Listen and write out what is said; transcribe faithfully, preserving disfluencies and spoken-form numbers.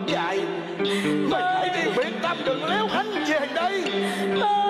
chạy. Mày phải đi biệt tâm, đừng léo khánh về đây.